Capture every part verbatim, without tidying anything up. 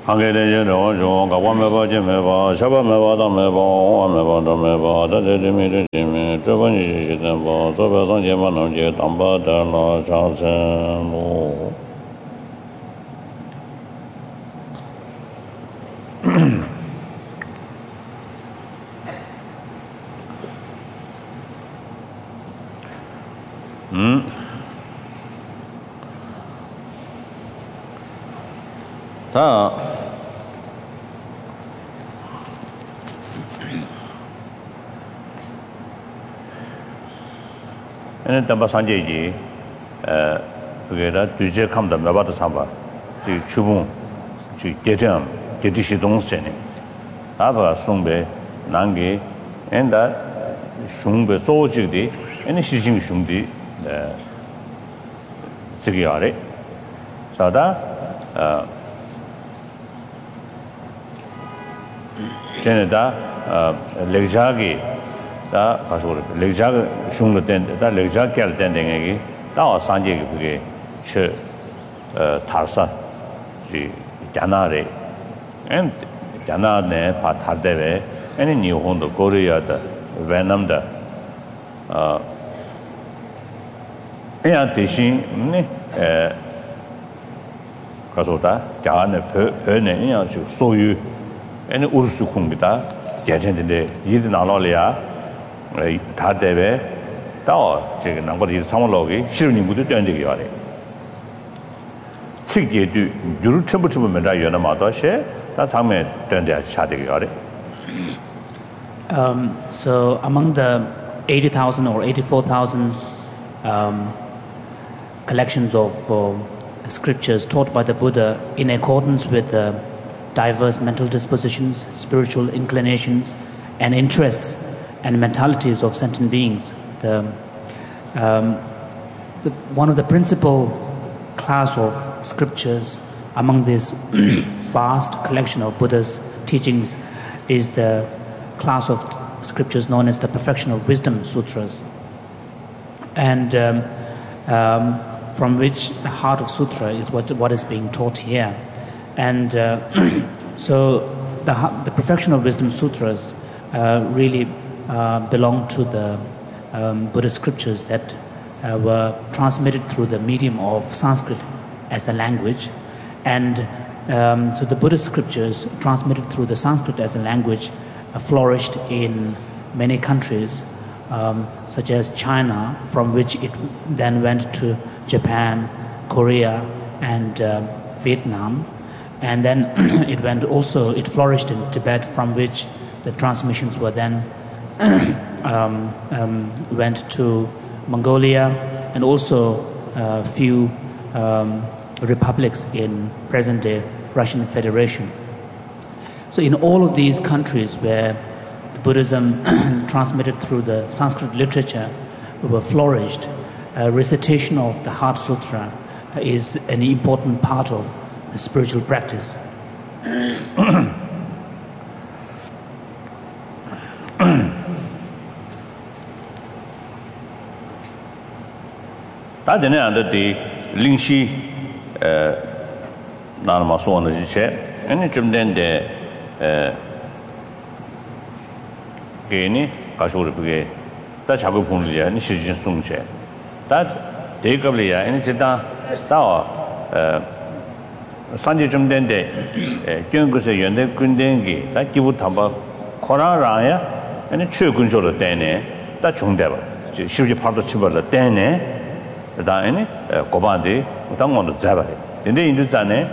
한계의 저저 가와메바 제메바 샤바메바 다메바 와메바 다메바 다데미르지메 저번이 시든 뭐 저버선 제만은 제 담바달라 자세로 음 다 얘는 담바 산제지 에 그게라 뒤제 감다 매바도 삼바 지 주봉 지 대장 대디시 동스네 아바 송배 난게 엔다 슝배 소지디 얘는 시징 슝디 에 저기 아래 자다 어 제네다 렉자기 다 가서 렉자가 슝로 된다 렉자기 할 때는 다 산지기 그게 저 탈사 지 자나레 엔 자나네 파타데베 애니 니혼도 코리아다 베남다 어 그냥 대신 네 가서다 자네 변에 그냥 소유 애니 우르스 쿵비다 제전인데 이들 나눠려야 다 대배 다 지금 남거리 상월로기 실은이 모두 된적이 와래 책에도 유로 첨부첨부면 다 연마다시 다 상에 된데 차되게 와래 um so among the eighty thousand or eighty-four thousand um collections of uh, scriptures taught by the Buddha in accordance with the diverse mental dispositions, spiritual inclinations, and interests and mentalities of sentient beings. The, um, the, one of the principal class of scriptures among this vast collection of Buddha's teachings is the class of scriptures known as the Perfection of Wisdom Sutras, and um, um, from which the heart of Sutra is what, what is being taught here. And uh, so the, the Perfection of Wisdom Sutras uh, really uh, belong to the um, Buddhist scriptures that uh, were transmitted through the medium of Sanskrit as the language. And um, so the Buddhist scriptures transmitted through the Sanskrit as a language uh, flourished in many countries, um, such as China, from which it then went to Japan, Korea, and uh, Vietnam. And then it went also, it flourished in Tibet, from which the transmissions were then um, um, went to Mongolia, and also a few um, republics in present-day Russian Federation. So in all of these countries where Buddhism transmitted through the Sanskrit literature were flourished, uh, recitation of the Heart Sutra is an important part of the spiritual practice. 다 되네 안 되디 링시 에 나는 소원을 지체 아니 좀 된데 에 괜히 가서를 그게 다 작업 보는지 아니 시진 송체 다 대급이야 아니 진짜 다어 산지 좀 된데 경고서 연대 군den기 다 기부 담바 코라라야 아니 최근적으로 되네 다 중대봐 십지 팔도 치벌로 되네 그다음에 고반데 당원도 잡아요 근데 인도잖아요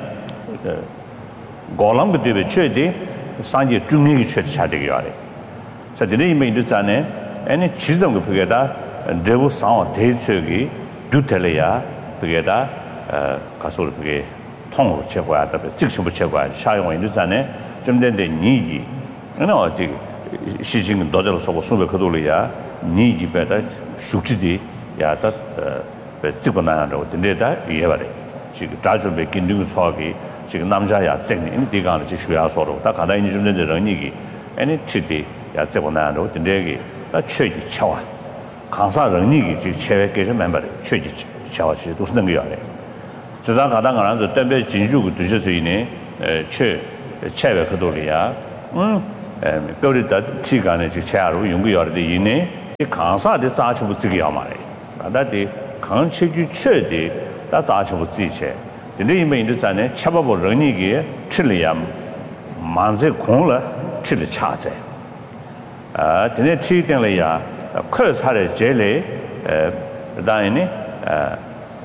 고람 그때 최대 산지 중립이 최대 차되게 하래 자 근데 이미 인도잖아요 아니 지정 그 그게다 대부 상황 대책이 두텔이야 그게다 가서 그게 통으로 제거해야 돼. 즉시부 제거해야 사용 인도잖아요. 좀 된데 니기. 그러나 어디 시징 도저로 서고 수백 그돌이야. 니기 배다 숙지디 야다 찍고 나는데 근데다 이해봐래. 지금 다주배 긴둥 소하기 지금 남자야 쟁이 인디가는 지 쉬야서로 다 가다 있는 좀 된데 런이기. 아니 치디 야 찍고 나는데 근데 다 최지 차와. 강사 런이기 지 최외 계속 멤버래. 최지 차와 지都是那个样的。 지상 가당 안에서 때문에 진주고 드셔서이네 che chebe kadolia um pyo da chi ga ne chi cha ru yung yo de yin ne kan sa de sa chu bu zi ge ya ma le da de kan che ju che de da za chu bu zi che de ne yin de zan ne cha ba bo ren ni ge chi le ya man ze kong le chi le cha ze啊de ne chi den le ya kwe sa de je le呃da yin ne呃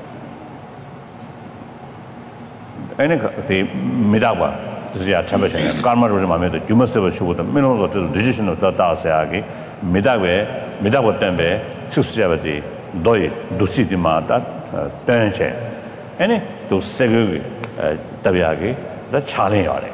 any the midaba this is champion karma ro ma me to you must have show the minimum to decision of the da sa ge midawe midaba tembe chus ja ba de do yi do si di ma da tan che any to segu ta bya ge da cha lin ya le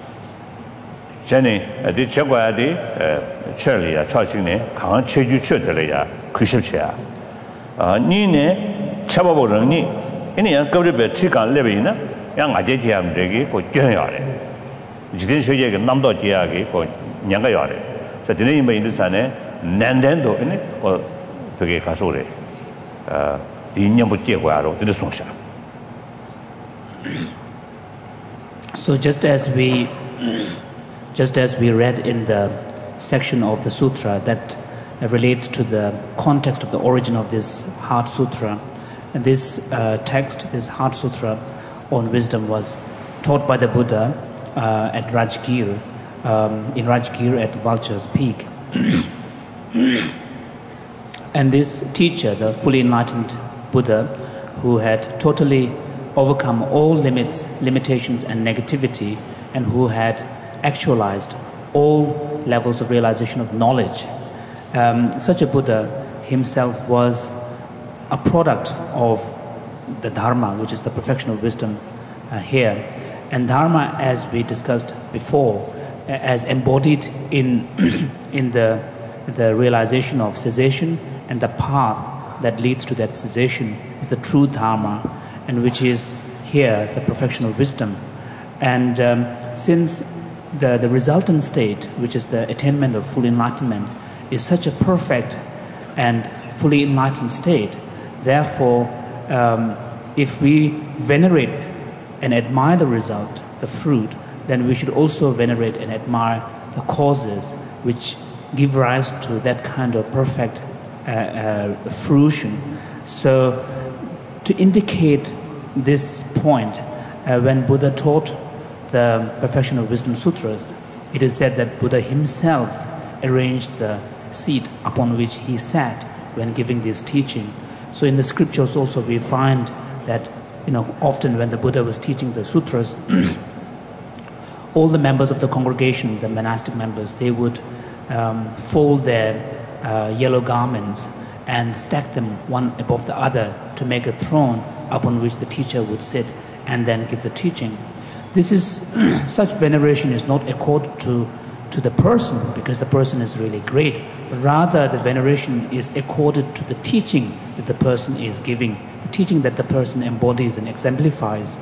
jene de che gwa de che li ya cha xin ne kang che ju che de le ya ku shi che ya a ni ne cha ba bo ren ni any ya go de be chi kan le bi na yang aje jiam de ko jön ya le jidin shye ge nam do ji ya ge ko nyang ga ya le sa de ni me yin san ne nan den do ne ko de ge ka so le uh di nyam bu jie gwa ro de song sha. So just as we just as we read in the section of the sutra that relates to the context of the origin of this Heart Sutra, and this uh, text, this Heart Sutra on wisdom, was taught by the Buddha uh, at Rajgir, um, in Rajgir at Vulture's Peak. And this teacher, the fully enlightened Buddha, who had totally overcome all limits, limitations and negativity, and who had actualized all levels of realization of knowledge, um, such a Buddha himself was a product of the Dharma, which is the perfection of wisdom uh, here. And Dharma, as we discussed before, as embodied in, in the, the realization of cessation and the path that leads to that cessation, is the true Dharma, and which is here the perfection of wisdom. And um, since the, the resultant state, which is the attainment of full enlightenment, is such a perfect and fully enlightened state, therefore, um, if we venerate and admire the result, the fruit, then we should also venerate and admire the causes which give rise to that kind of perfect uh, uh, fruition. So, to indicate this point, uh, when Buddha taught the Perfection of Wisdom Sutras, it is said that Buddha himself arranged the seat upon which he sat when giving this teaching. So in the scriptures also we find that, you know, often when the Buddha was teaching the sutras, all the members of the congregation, the monastic members, they would um, fold their uh, yellow garments and stack them one above the other to make a throne upon which the teacher would sit and then give the teaching. This is such veneration is not accorded to to the person because the person is really great, but rather the veneration is accorded to the teaching that the person is giving, the teaching that the person embodies and exemplifies.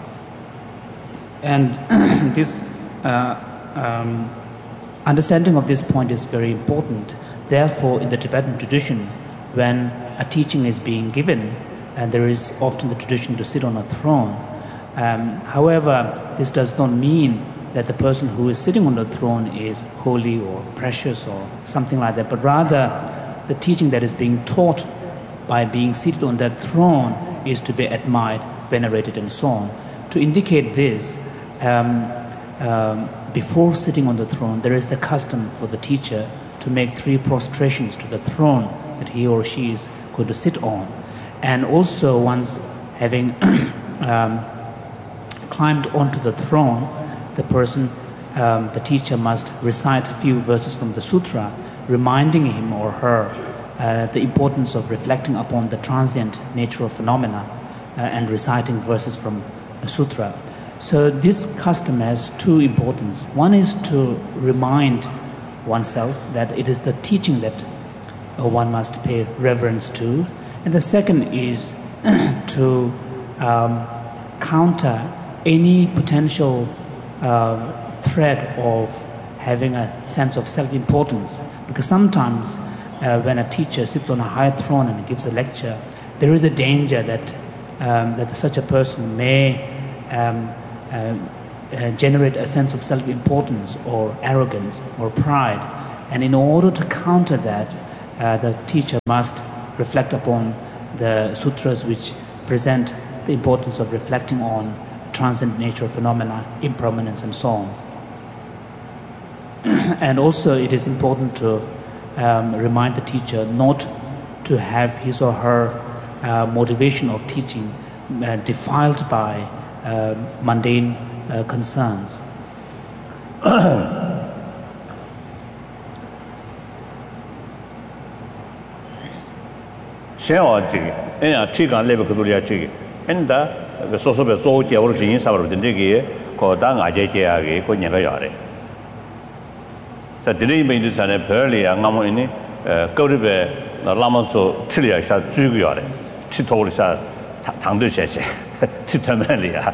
And this uh, um, understanding of this point is very important. Therefore, in the Tibetan tradition, when a teaching is being given, and there is often the tradition to sit on a throne. Um, however, this does not mean that the person who is sitting on the throne is holy or precious or something like that, but rather the teaching that is being taught by being seated on that throne is to be admired, venerated, and so on. To indicate this, um, um, before sitting on the throne, there is the custom for the teacher to make three prostrations to the throne that he or she is going to sit on. And also, once having um, climbed onto the throne, the person, um, the teacher must recite a few verses from the sutra, reminding him or her uh, the importance of reflecting upon the transient nature of phenomena uh, and reciting verses from a sutra. So this custom has two importance. One is to remind oneself that it is the teaching that uh, one must pay reverence to, and the second is to um, counter any potential Uh, thread of having a sense of self-importance, because sometimes uh, when a teacher sits on a high throne and gives a lecture, there is a danger that um, that such a person may um, uh, uh, generate a sense of self-importance or arrogance or pride. And in order to counter that, uh, the teacher must reflect upon the sutras which present the importance of reflecting on transcendent nature of phenomena, impermanence, and so on. And also it is important to um, remind the teacher not to have his or her uh, motivation of teaching uh, defiled by uh, mundane uh, concerns. 자 드레이 메이드 산에 별이야 가모니 거리베 라마소 칠이야 주고요래 치토리사 당도셔지 치터면이야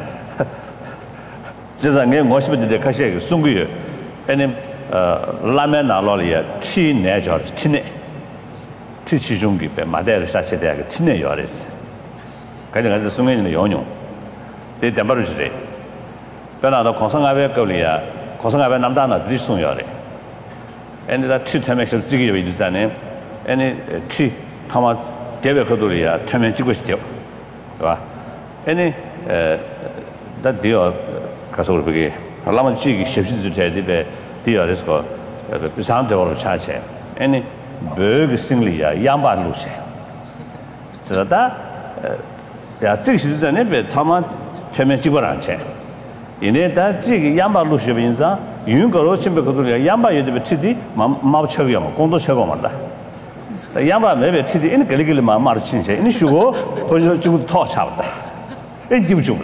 저장에 뭐시베데 가시에 송구요 에님 라멘나로리야 치내저 치내 치치중기베 마데르 사체대가 치내요레스 가정한테 송에는 연용 대 담바르지래 변화도 공상아베 거리야 공상아베 남다나 드리송요래 and that two dimensional zigi we design any two thomas debe kodoria temen jigo shityo ba any that deal 가서 그게 라마 지기 십시주 제대로 되어 있어 그 상대로 차체 any bug singlia 양반로세 저다 야这个是在那边他们前面基本上钱因为他这个양반로세 인사 윤거로 침백거들 양바 예들 치디 마마 쳐요 공도 쳐고 말다 양바 매배 치디 인 걸리길 마마르 친세 인 쉬고 벌써 지금 더 차봤다 이 기분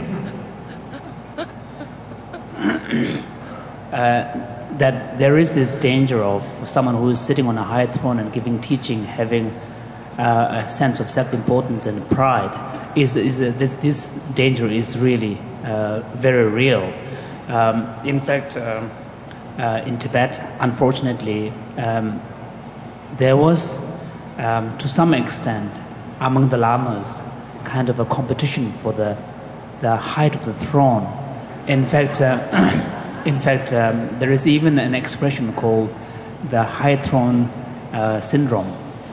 Uh, that there is this danger of someone who is sitting on a high throne and giving teaching, having uh, a sense of self-importance and pride, is, is uh, this, this danger is really uh, very real. Um, in fact, um, uh, in Tibet, unfortunately, um, there was, um, to some extent, among the lamas, kind of a competition for the, the height of the throne. In fact, uh, In fact, um, there is even an expression called the high throne uh, syndrome.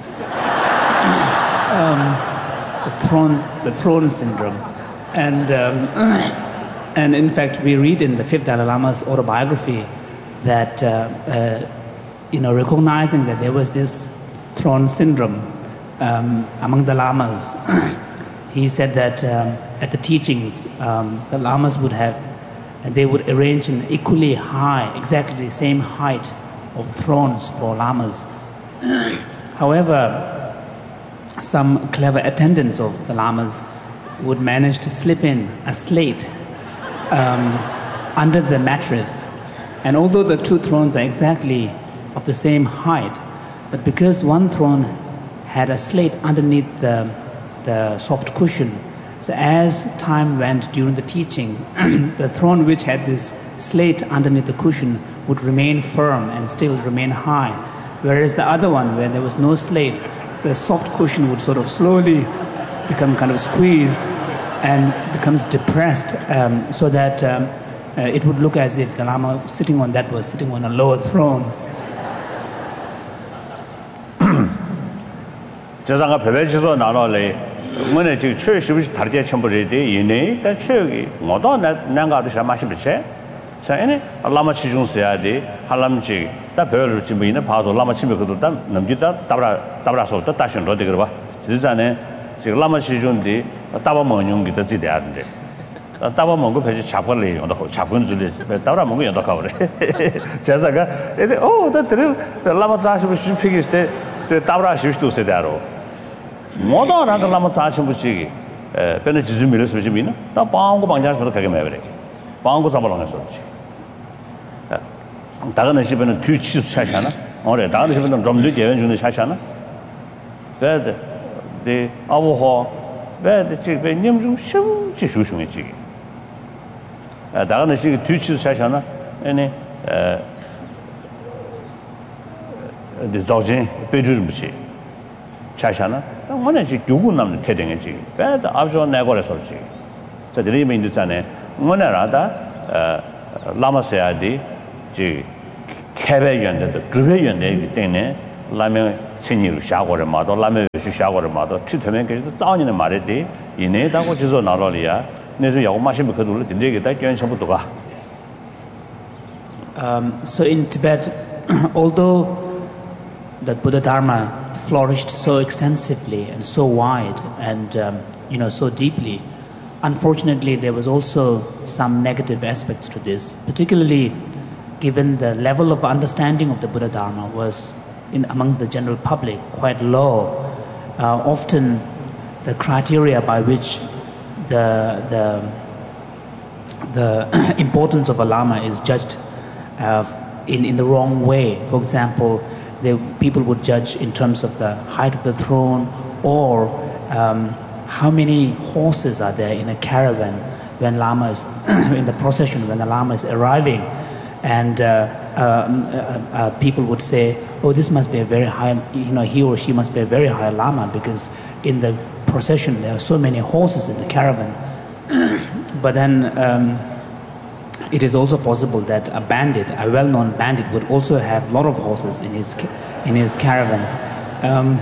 um, the throne, the throne syndrome, and um, and in fact, we read in the fifth Dalai Lama's autobiography that uh, uh, you know, recognizing that there was this throne syndrome um, among the lamas, he said that um, at the teachings, um, the lamas would have. And they would arrange an equally high, exactly the same height of thrones for lamas. However, some clever attendants of the lamas would manage to slip in a slate um, under the mattress. And although the two thrones are exactly of the same height, but because one throne had a slate underneath the, the soft cushion, so as time went during the teaching, the throne which had this slate underneath the cushion would remain firm and still remain high, whereas the other one, where there was no slate, the soft cushion would sort of slowly become kind of squeezed and becomes depressed, um, so that um, uh, it would look as if the Lama sitting on that was sitting on a lower throne. 뭐네 지금 최시부시 다르게 첨부리데 이네 다 최기 뭐도 난가도 샤마시비체 자에네 알라마 치중스야데 할람지 다 별로 지금 이네 봐서 라마 치면도 다 넘기다 따라 따라서 또 다시 로데 그러 봐 지자네 지금 라마 치중디 따바 먹는기도 지대한데 따바 먹고 배지 잡을래 요도 잡은 줄이 따라 먹고 요도 가버래 제가가 에데 오다 들을 라마 자시부시 피기스테 따라 시비도 세다로 모두 나도 라마 자신부시기 에 변에 지즈미를 수지미나 다 방고 방자서도 가게 매버래 방고 잡아놓는 소리지 다가는 집에는 뒤치수 차샤나 어래 다가는 집에는 좀 늦게 연중에 차샤나 그래도 네 아부호 왜데 집에 님좀 쉬우지 쉬우시지 에 다가는 집에 뒤치수 차샤나 아니 에 데 자진 배주름시 차샤나 뭐네 지 누구 남는 태댕이지 배다 앞저 내거래 소리지 저 드림이 있잖아요 뭐네라다 어 라마세야디 지 개배연데 주배연데 때문에 라면 신이로 샤고를 마도 라면 수 샤고를 마도 치트면 계속 싸우는 말이지 이내다고 지서 나로리야 내서 야고 마시면 그들을 된대게 다 견셔부터가 Um, so in Tibet, although the Buddha Dharma flourished so extensively and so wide and um, you know so deeply, unfortunately there was also some negative aspects to this, particularly given the level of understanding of the Buddha Dharma was in amongst the general public quite low. Uh, often the criteria by which the the the importance of a lama is judged uh, in in the wrong way. For example, the people would judge in terms of the height of the throne, or um, how many horses are there in a caravan when lama is in the procession, when the lama is arriving, and uh, uh, uh, uh, people would say, "Oh, this must be a very high, you know, he or she must be a very high lama because in the procession there are so many horses in the caravan." But then um, it is also possible that a bandit, a well-known bandit, would also have a lot of horses in his in his caravan. Um,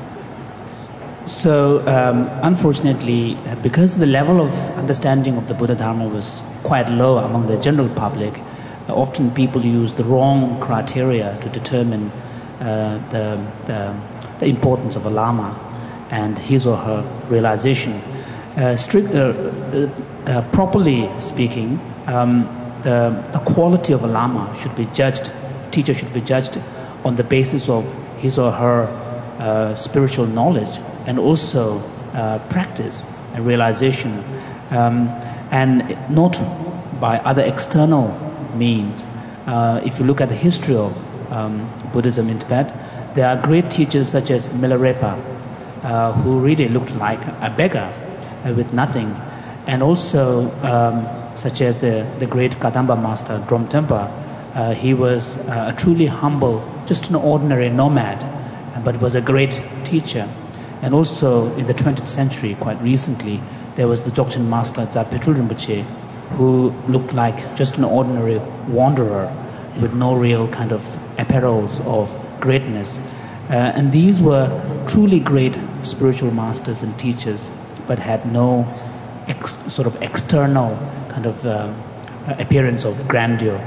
so um, unfortunately, because the level of understanding of the Buddha Dharma was quite low among the general public, often people use the wrong criteria to determine uh, the, the the importance of a lama and his or her realization. Uh, strict, uh, uh, uh, properly speaking, um, the the quality of a lama should be judged. Teacher should be judged on the basis of his or her uh, spiritual knowledge and also uh, practice and realization, um, and not by other external means. Uh, if you look at the history of um, Buddhism in Tibet, there are great teachers such as Milarepa, uh, who really looked like a beggar uh, with nothing, and also um, such as the, the great Kadamba master Dromtempa. Uh, he was uh, a truly humble, just an ordinary nomad, but was a great teacher. And also in the twentieth century, quite recently, there was the Dzogchen master Zapetul Rinpoche, who looked like just an ordinary wanderer with no real kind of apparels of greatness. Uh, and these were truly great spiritual masters and teachers, but had no ex- sort of external kind of uh, appearance of grandeur.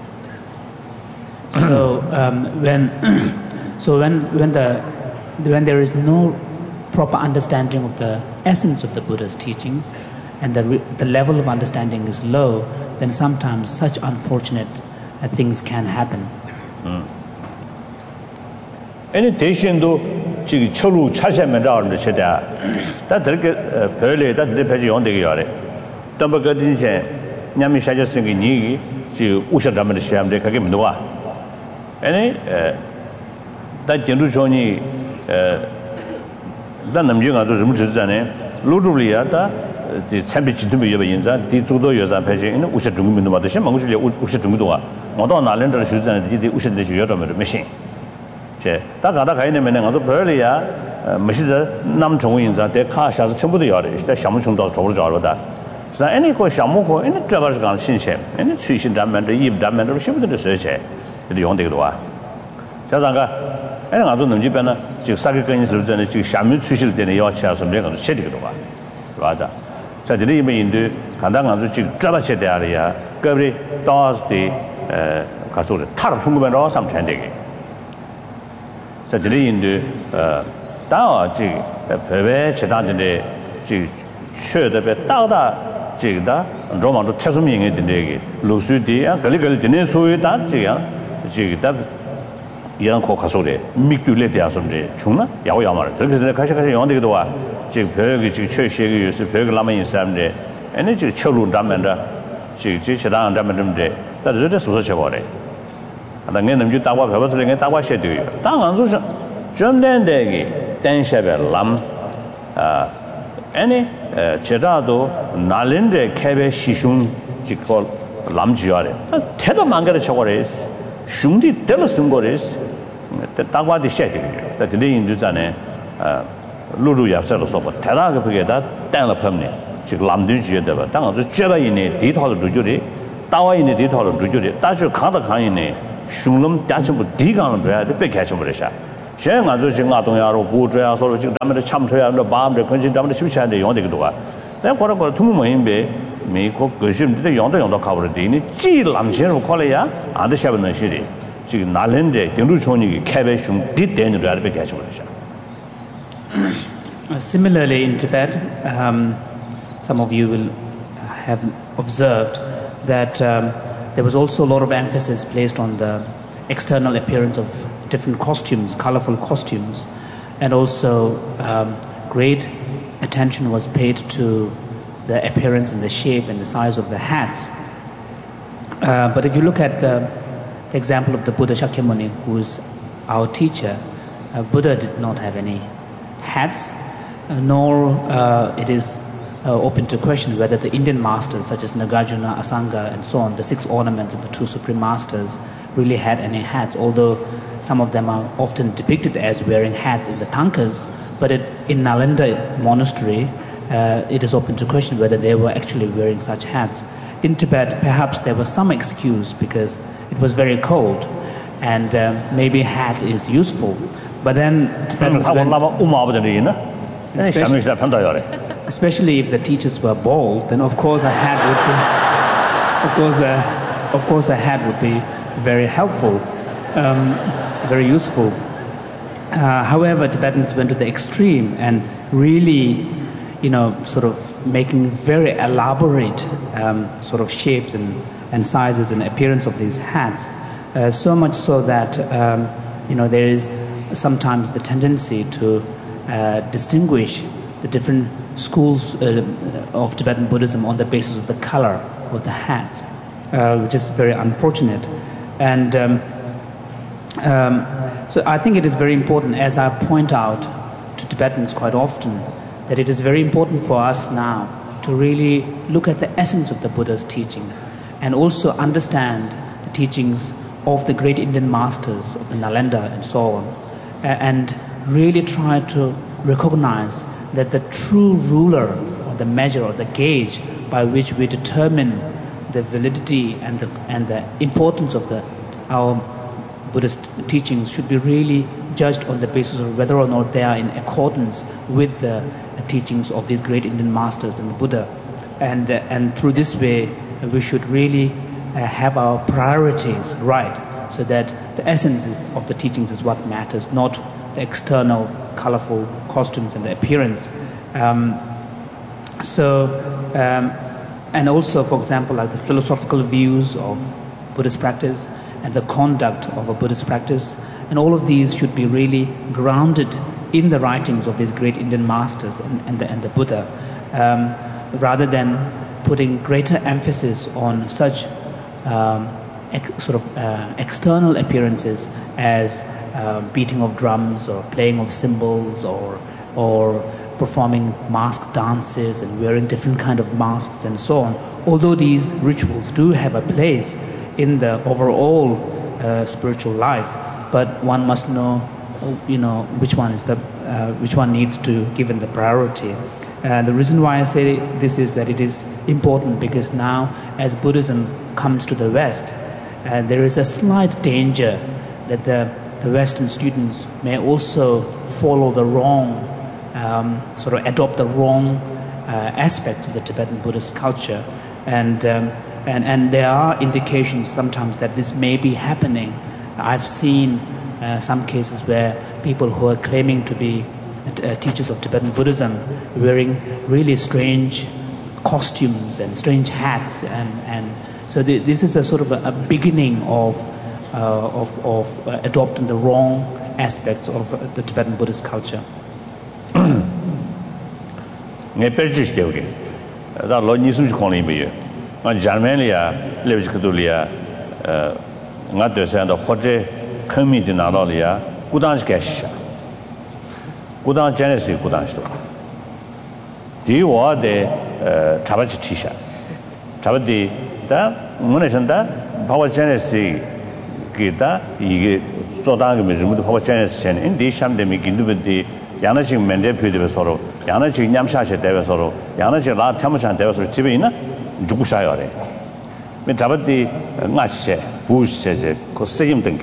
So um, when so when when the when there is no proper understanding of the essence of the Buddha's teachings, and the re- the level of understanding is low, then sometimes such unfortunate uh, things can happen. Any 대신도 지금 철로 차시하면 나오는 데다. 다 그렇게 별에 다 대표지 용되게 요래. 또 그 진짜 냠이 샤졌으니 니 지금 우셔담을 시험데 그게 뭐야? 아니 다 전주 존이 다 남중아 좀 주잖아요. 로주리아다 이 참비 지도비 여바 인자 디주도 여자 배제는 우셔 중민도 받으시 망고실이 우셔 중민도가 어떤 날렌들 주잖아요. 이 우셔데 주여라면 메신 제 다가다 가이네면 아주 별이야 메시드 남정우 인자 대 카샤스 전부도 요래. 진짜 샤무충도 저로 저러다. 자, 아니 그 샤무고 아니 저거를 간 신세. 아니 수신 담면도 입 담면도 신부들 쓰세. 이 용되기도 와. 자장가 아니 아주 넘지변은 지금 사기 건의를 전에 지금 샤무 수실 때는 요치아서 내가 체리기도 와. 맞아. 자, 이제 이메인도 간단 아주 지금 잡아셔야 돼야. 그리 또스디 에 가서 타를 풍부면서 삼천되게. 자, 이제 인도 어 다어 지금 배배 제단인데 지금 쉬어도 배 다다 지금다 로마도 태수명이 된대게 루스디야 걸리걸 지내 소유다 지금 지금다 이런 거 가서래 미국에 대해서인데 중나 야오야말 그래서 가시 가시 영어되기도 와 지금 벽이 지금 최시의 요새 벽을 남아 있는데 에너지 지금 철로 담면다 지금 지금 담면데 다 저때 소소 쳐버려 나 내는 주 따와 배워서 내가 따와 셔도요 당안 소서 전된데기 댄샤벨 람아 아니 제다도 날린데 캐베 시슌 지콜 람지야래 대도 망가를 쳐버려스 슝디 때렸은 거레스 따와디 셔도요 다 들린 주잖아요 아 루루 yap서서 뭐 대다가 그게다 땡을 펌네 지금 람들지에다 당아서 쥐바이네 디토를 주주리 따와이네 데이터로 두주리 따주 가다 가이네 슝름 따주고 디가는 돼야 돼 백해서 버려샤 셴 가서 지금 동야로 보줘야 서로 지금 담에 참쳐야 너 마음에 건진 담에 쉽지않은데 용되기도 와 내가 거라 거라 두무 뭐인데 미국 거심데 용도 용도 가버려 되니 지 남신으로 콜이야 안 되셔는 시리 지금 날랜데 등루 총이 캐베 슝 디대는 돼야 돼 백해서 버려샤 Similarly, in Tibet, um, some of you will have observed that um, there was also a lot of emphasis placed on the external appearance of different costumes, colorful costumes, and also um, great attention was paid to the appearance and the shape and the size of the hats. Uh, but if you look at the, the example of the Buddha Shakyamuni, who is our teacher, uh, Buddha did not have any hats. Uh, nor uh, it is uh, open to question whether the Indian masters such as Nagarjuna, Asanga and so on, the six ornaments of the two supreme masters, really had any hats, although some of them are often depicted as wearing hats in the tankas, but it, in Nalanda monastery uh, it is open to question whether they were actually wearing such hats. In Tibet perhaps there was some excuse because it was very cold and um, maybe hat is useful, but then Tibetans went, Especially, especially if the teachers were bald, then of course a hat would be, of course, a, of course a hat would be very helpful, um, very useful. Uh, however, Tibetans went to the extreme and really, you know, sort of making very elaborate um, sort of shapes and, and sizes and appearance of these hats. Uh, so much so that um, you know there is sometimes the tendency to Uh, distinguish the different schools uh, of Tibetan Buddhism on the basis of the color of the hats, uh, which is very unfortunate. And um, um, so I think it is very important, as I point out to Tibetans quite often, that it is very important for us now to really look at the essence of the Buddha's teachings and also understand the teachings of the great Indian masters of the Nalanda and so on, uh, and really try to recognize that the true ruler or the measure or the gauge by which we determine the validity and the and the importance of the our Buddhist teachings should be really judged on the basis of whether or not they are in accordance with the teachings of these great Indian masters and the Buddha, and uh, and through this way we should really uh, have our priorities right, so that the essence of the teachings is what matters, not the external colorful costumes and the appearance. Um, so, um, and also, for example, like the philosophical views of Buddhist practice and the conduct of a Buddhist practice, and all of these should be really grounded in the writings of these great Indian masters and, and, the, and the Buddha, um, rather than putting greater emphasis on such um, ex- sort of uh, external appearances as Uh, beating of drums or playing of cymbals or or performing mask dances and wearing different kind of masks and so on. Although these rituals do have a place in the overall uh, spiritual life, but one must know, you know, which one is the uh, which one needs to given the priority. Uh, the reason why I say this is that it is important because now, as Buddhism comes to the West, uh, there is a slight danger that the the Western students may also follow the wrong, um, sort of adopt the wrong uh, aspect of the Tibetan Buddhist culture. And, um, and, and there are indications sometimes that this may be happening. I've seen uh, some cases where people who are claiming to be uh, teachers of Tibetan Buddhism wearing really strange costumes and strange hats. And, and so the, this is a sort of a, a beginning of Uh, of, of uh, adopting the wrong aspects of uh, the Tibetan Buddhist culture. Ngay perchi shte uke. Da lo ni su khong li me. Nga German lia lebi khdu lia nga de san da hoje khmi de na lo lia gudang ge sha. Gudang genesis gudang shto. Di wa de tabachi tisha. Tabadi da ngone san da bawa genesis 기타 이게 조당이 뭐좀 하고 전에는 인디 샴데미 긴두베디 야나직 멘데 표대에 서로 야나직 냠샤셰 대에 서로 야나직 라 태무산 대에 서로 집에 있나 죽고 샤요래 me dabati ngache bush che ko sejim dengi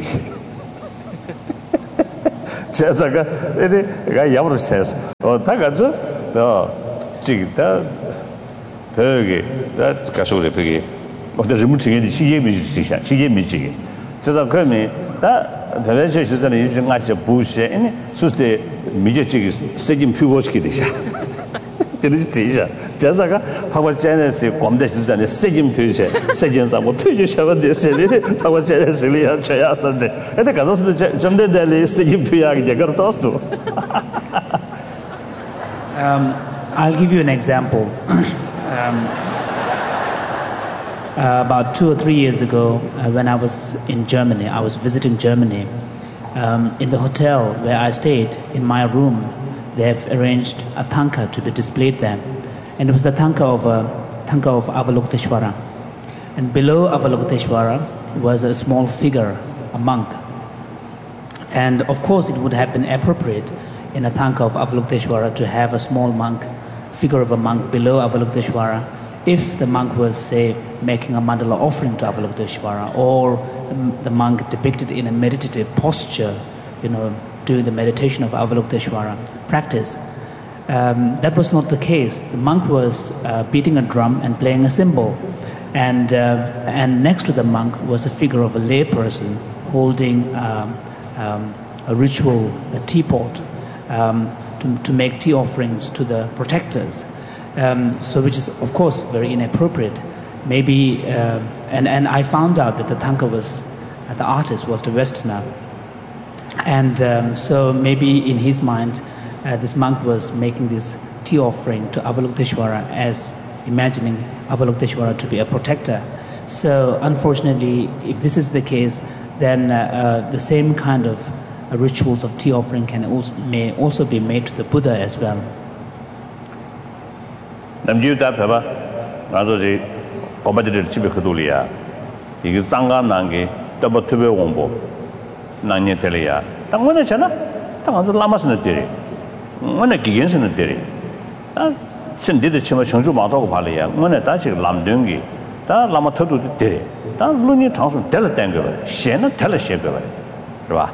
제자가 내가 야브로 세서 어 다가죠 더 지기다 벽에 다 가서래 벽에 어디 좀 중에 시계 미지시야 시계 미지 제가 그러면 다 배배체 시절에 이중 같이 부시에 아니 수스테 미지지 세진 피고시게 되자 되는지 되자 제자가 파고제네스 검대 시절에 세진 표시 세진사 뭐 표시하고 됐어요 파고제네스리야 쳐야선데 근데 가서도 좀 되는데 세진 표시하게 되거 또스도 um I'll give you an example. um Uh, about two or three years ago, uh, when I was in Germany, I was visiting Germany. Um, in the hotel where I stayed, in my room, they have arranged a tanka to be displayed there. And it was the tanka of, uh, tanka of Avalokiteshvara. And below Avalokiteshvara was a small figure, a monk. And of course, it would have been appropriate in a tanka of Avalokiteshvara to have a small monk, figure of a monk below Avalokiteshvara, if the monk was, say, making a mandala offering to Avalokiteshvara, or the, the monk depicted in a meditative posture, you know, doing the meditation of Avalokiteshvara practice. Um, that was not the case. The monk was uh, beating a drum and playing a cymbal. And, uh, and next to the monk was a figure of a layperson holding um, um, a ritual, a teapot, um, to, to make tea offerings to the protectors. Um, so which is, of course, very inappropriate. Maybe, uh, and, and I found out that the tanka was, uh, the artist was the Westerner. And um, so maybe in his mind, uh, this monk was making this tea offering to Avalokiteshvara as imagining Avalokiteshvara to be a protector. So unfortunately, if this is the case, then uh, uh, the same kind of uh, rituals of tea offering can also, may also be made to the Buddha as well. 남주다 봐봐 나도지 고바들을 집에 그돌이야 이게 쌍간 난게 더버 투베 공부 난예 tel이야 당원에잖아 당원도 라마스는 때리 원에 기견스는 때리 다 신디도 치마 청주 마도고 발이야 원에 다시 람등기 다 라마 터도 때리 다 루니 장수 될 땡거 셴은 될 셴거 그봐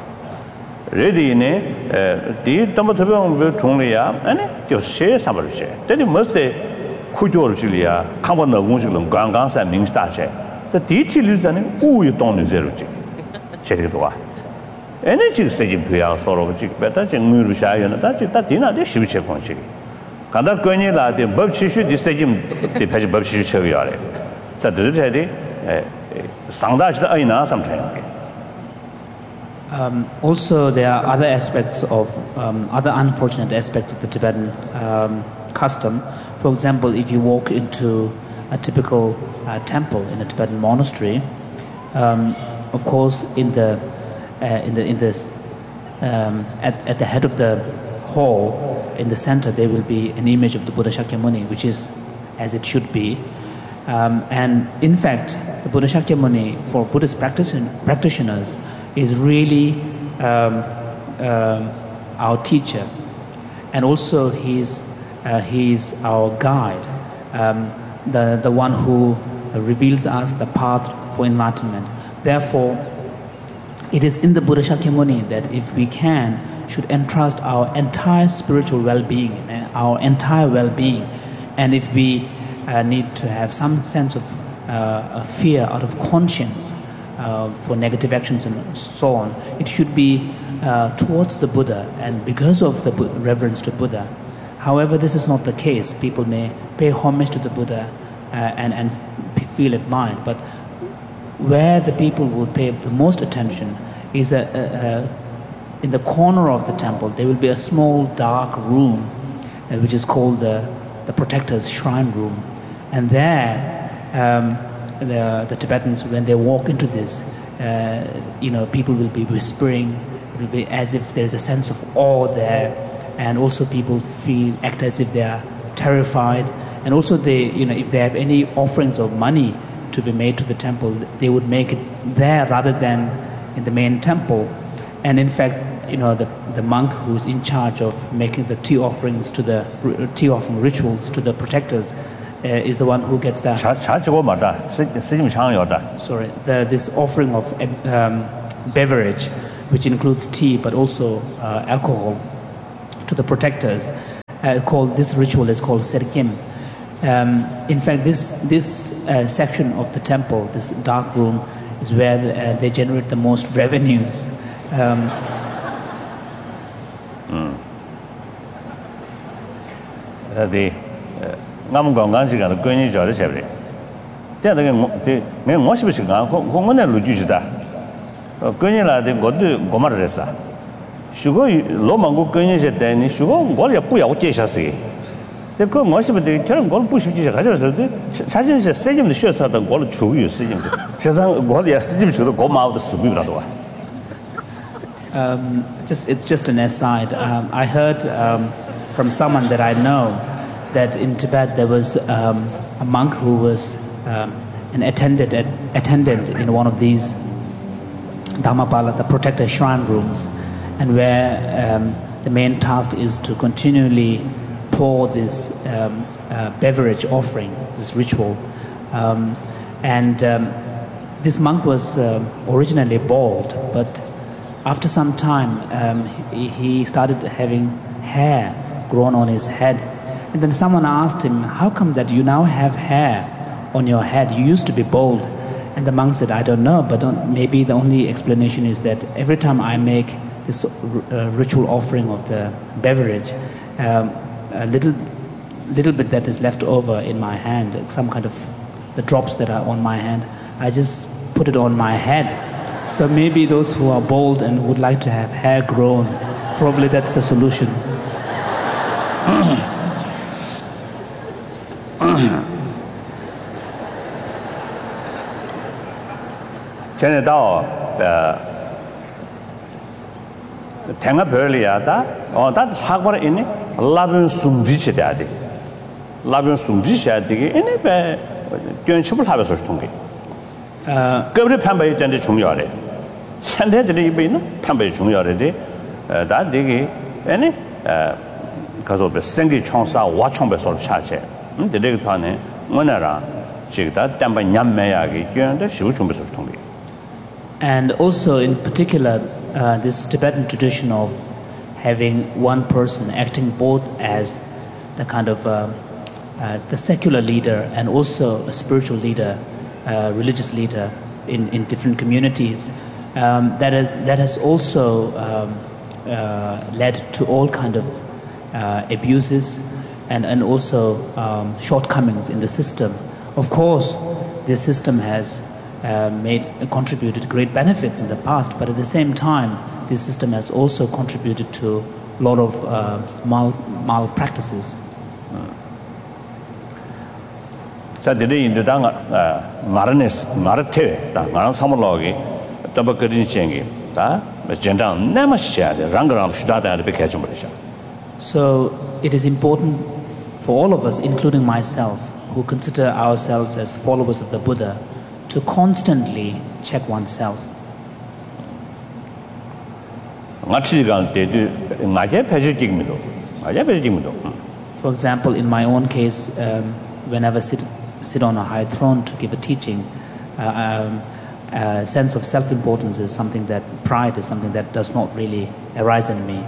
레디네 디 더버 투베 공부 종리야 아니 저 셰 사버르셰 때리 머스테 kujo Julia, Kama Wunjulum, Gangas and Ningstache. The teacher is an ooh, you don't zero chick. Cheridua. Energy saying to our sort of chick better than Murusha and that dinner, they should check on chick. Kanda Gwenila, the Bubshishu, the stadium, the Page Bubshishu Yare. So the lady, Sandaj the Aina sometime. Um, also, there are other aspects of, um, other unfortunate aspects of the Tibetan um, custom. For example, if you walk into a typical uh, temple in a Tibetan monastery, um, of course, in the uh, in the in this um, at at the head of the hall, in the center, there will be an image of the Buddha Shakyamuni, which is as it should be. Um, and in fact, the Buddha Shakyamuni for Buddhist practitioners is really um, uh, our teacher, and also he's. Uh, he is our guide, um, the, the one who reveals us the path for enlightenment. Therefore, it is in the Buddha Shakyamuni that if we can, should entrust our entire spiritual well-being, uh, our entire well-being. And if we uh, need to have some sense of uh, fear out of conscience uh, for negative actions and so on, it should be uh, towards the Buddha and because of the reverence to Buddha. However, this is not the case. People may pay homage to the Buddha uh, and, and feel admired, but where the people would pay the most attention is that uh, uh, in the corner of the temple there will be a small dark room uh, which is called the, the protector's shrine room. And there, um, the, the Tibetans, when they walk into this, uh, you know, people will be whispering. It will be as if there's a sense of awe there. And also people feel, act as if they are terrified. And also they, you know, if they have any offerings of money to be made to the temple, they would make it there rather than in the main temple. And in fact, you know, the, the monk who's in charge of making the tea offerings to the tea offering rituals to the protectors, uh, is the one who gets the. Sorry, the, this offering of um, beverage, which includes tea but also uh, alcohol, to the protectors. Uh, called this ritual is called serkim. Um, in fact, this this uh, section of the temple, this dark room, is where the, uh, they generate the most revenues. Um, mm. The ngam gong gang ji ga de gwen yi zhe de xie bi. Dian de de me mo xi bi xi ga hong hong ne lu ju ji da. Gwen yi la de go de go ma de sa. 如果老蒙古跟人些带你，如果我也不要介绍谁，这个我是不对，这我不需要，还是说的，他就是实际的学生的，我的处于实际的，实际上我也实际觉得我妈的水平不大多。 Um, just it's just an aside. Um, I heard um, from someone that I know that in Tibet there was um, a monk who was um, an attendant attendant in one of these Dhammapala, the protector shrine rooms. And where um, the main task is to continually pour this um, uh, beverage offering, this ritual. Um, and um, this monk was uh, originally bald, but after some time um, he, he started having hair grown on his head. And then someone asked him, how come that you now have hair on your head? You used to be bald. And the monk said, I don't know, but don't, maybe the only explanation is that every time I make this uh, ritual offering of the beverage, um, a little, little bit that is left over in my hand, some kind of the drops that are on my hand, I just put it on my head. So maybe those who are bald and would like to have hair grown, probably that's the solution. uh, Tanga Perliada, or that Hagwar in it, Labun Sumdici daddy. Labun Sumdici daddy, in it, doing triple harvest or stonky. Go to Pamba and the Chungyare. Send it to the Pamba Chungyare, that diggy, any, because of the Sengi Chonsa, watch on the sort of charge. The Digitane, Monera, Chigda, Tamba Yam Mayagi, and the Shuchum Stonky. And also, in particular, uh, this Tibetan tradition of having one person acting both as the kind of uh, as the secular leader and also a spiritual leader, uh, religious leader in, in different communities, um, that, is, that has also um, uh, led to all kind of uh, abuses and, and also um, shortcomings in the system. Of course, this system has Uh, made uh, contributed great benefits in the past, but at the same time, this system has also contributed to a lot of uh, mal malpractices. So today in the dang marines marate da ngarang samologi tabakarin chengi da jendang namasha de rangram shudada de bekachumrisha. So it is important for all of us, including myself, who consider ourselves as followers of the Buddha, to constantly check oneself. For example, in my own case, um, whenever I sit, sit on a high throne to give a teaching, uh, um, a sense of self-importance is something that, pride is something that does not really arise in me.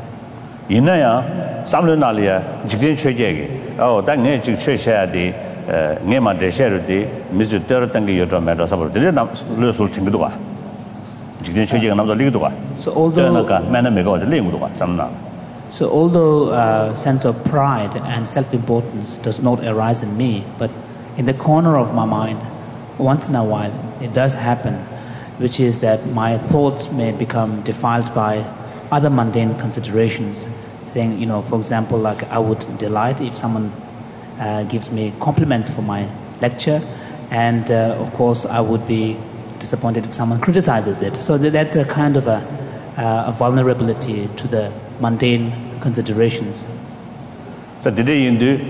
Nema de sherudi mizu ter tangi yoto mero sabur de na lo sul chingu wa jigden choje ga namdo ligdu wa so although ka mena me go de lingu wa samna so although uh, sense of pride and self-importance does not arise in me, but in the corner of my mind once in a while it does happen, which is that my thoughts may become defiled by other mundane considerations. Thing, you know, for example, like I would delight if someone Uh, gives me compliments for my lecture, and uh, of course I would be disappointed if someone criticizes it. So th that's a kind of a, uh, a vulnerability to the mundane considerations. So today in the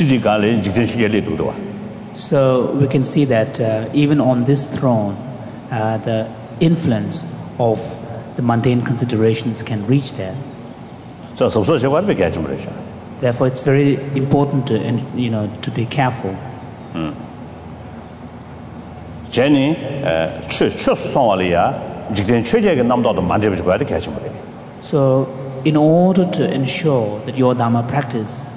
So we can see that uh, even on this throne, uh, the influence of the mundane considerations can reach there. So so so Therefore, it's very important to, you know, to be careful. 제니 최최 소리야 지금 최제가 남도도 만들어 줘야 돼. So, in order to ensure that your Dhamma practice